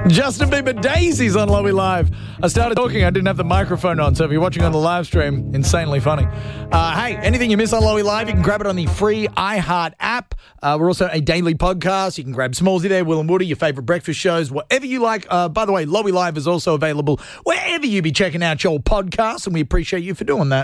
Justin Bieber Daisies on Lowy Live. I started talking, I didn't have the microphone on, so if you're watching on the live stream, insanely funny. Hey, anything you miss on Lowy Live, you can grab it on the free iHeart app. We're also a daily podcast. You can grab Smallsy there, Will and Woody, your favourite breakfast shows, whatever you like. By the way, Lowy Live is also available wherever you be checking out your podcasts, and we appreciate you for doing that.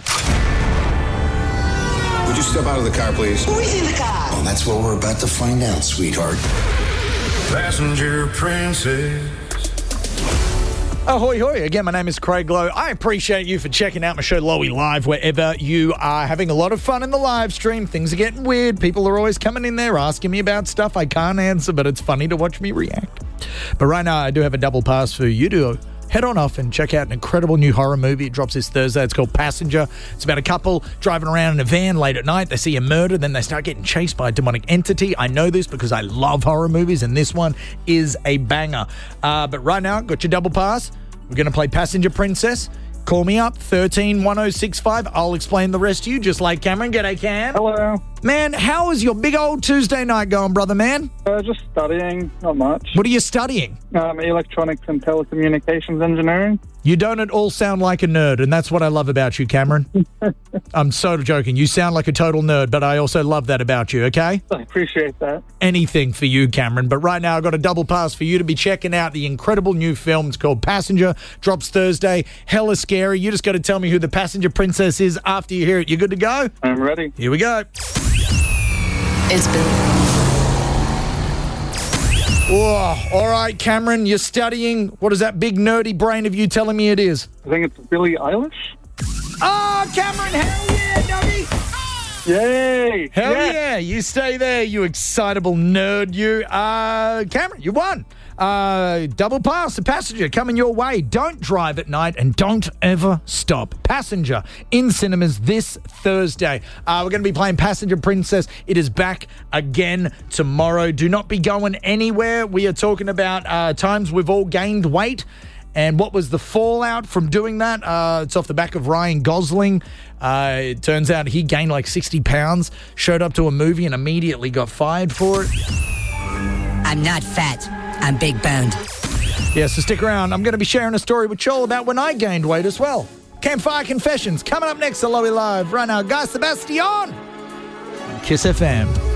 Would you step out of the car, please? Who is in the car? Well, that's what we're about to find out, sweetheart. Passenger princess. Ahoy, hoy. Again, my name is Craig Lowe. I appreciate you for checking out my show, Lowy Live, wherever you are having a lot of fun in the live stream. Things are getting weird. People are always coming in there asking me about stuff I can't answer, but it's funny to watch me react. But right now, I do have a double pass for you to head on off and check out an incredible new horror movie. It drops this Thursday. It's called Passenger. It's about a couple driving around in a van late at night. They see a murder, then they start getting chased by a demonic entity. I know this because I love horror movies, and this one is a banger. But right now, got your double pass. We're going to play Passenger Princess. Call me up, 131065. I'll explain the rest to you, just like Cameron. G'day, Cam. Hello. Man, how is your big old Tuesday night going, brother man? Just studying, not much. What are you studying? Electronics and telecommunications engineering. You don't at all sound like a nerd, and that's what I love about you, Cameron. I'm so joking. You sound like a total nerd, but I also love that about you, okay? I appreciate that. Anything for you, Cameron. But right now, I've got a double pass for you to be checking out the incredible new film. It's called Passenger. Drops Thursday. Hella scary. You just got to tell me who the Passenger Princess is after you hear it. You good to go? I'm ready. Here we go. It's been... Oh, all right, Cameron, you're studying. What is that big nerdy brain of you telling me it is? I think it's Billie Eilish. Oh, Cameron, hell yeah, dummy. Yay! Hell Yes. yeah, you stay there, you excitable nerd, you. Cameron, you won. Double pass, the Passenger coming your way. Don't drive at night and don't ever stop. Passenger in cinemas this Thursday. We're going to be playing Passenger Princess. It is back again tomorrow. Do not be going anywhere. We are talking about times we've all gained weight. And what was the fallout from doing that? It's off the back of Ryan Gosling. It turns out he gained like 60 pounds, showed up to a movie and immediately got fired for it. I'm not fat. I'm big boned. Yeah, so stick around. I'm going to be sharing a story with Joel about when I gained weight as well. Campfire Confessions coming up next to Lowy Live. Right now, Guy Sebastian on Kiss FM.